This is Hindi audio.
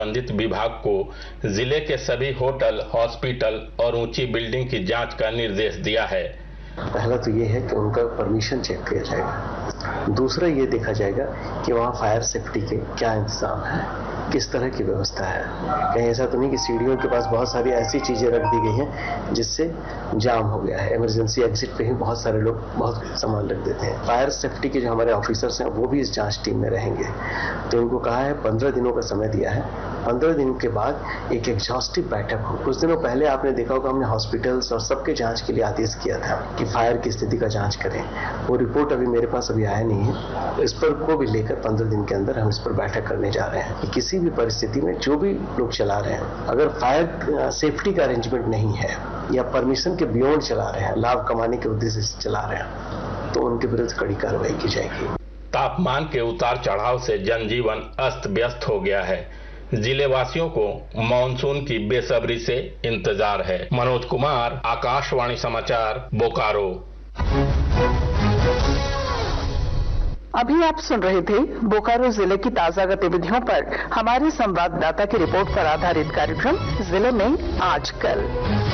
संबंधित विभाग को जिले के सभी होटल, हॉस्पिटल और ऊंची बिल्डिंग की जांच का निर्देश दिया है। पहला तो ये है कि उनका परमिशन चेक किया जाएगा। दूसरा ये देखा जाएगा कि वहाँ फायर सेफ्टी के क्या इंतजाम है, किस तरह की व्यवस्था है। कहीं ऐसा तो नहीं कि सीढ़ियों के पास बहुत सारी ऐसी चीजें रख दी गई हैं जिससे जाम हो गया है। इमरजेंसी एग्जिट पे ही बहुत सारे लोग बहुत सामान रख देते हैं। फायर सेफ्टी के जो हमारे ऑफिसर्स हैं वो भी इस जांच टीम में रहेंगे। तो उनको कहा है 15 दिनों का समय दिया है। 15 दिन के बाद एक एग्जॉस्टिव बैठक हो। कुछ दिनों पहले आपने देखा होगा हमने हॉस्पिटल्स और सबके जांच के लिए आदेश किया था कि फायर की स्थिति का जांच करें। वो रिपोर्ट अभी मेरे पास अभी आया नहीं है। इस पर को भी लेकर 15 दिन के अंदर हम इस पर बैठक करने जा रहे हैं कि किसी भी परिस्थिति में जो भी लोग चला रहे हैं, अगर फायर सेफ्टी का अरेंजमेंट नहीं है या परमिशन के बियॉन्ड चला रहे हैं, लाभ कमाने के उद्देश्य से चला रहे हैं, तो उनके विरुद्ध कड़ी कार्रवाई की जाएगी। तापमान के उतार चढ़ाव से जनजीवन अस्त व्यस्त हो गया है। जिले वासियों को मानसून की बेसब्री से इंतजार है। मनोज कुमार, आकाशवाणी समाचार, बोकारो। अभी आप सुन रहे थे बोकारो जिले की ताजा गतिविधियों पर हमारे संवाददाता की रिपोर्ट पर आधारित कार्यक्रम जिले में आजकल।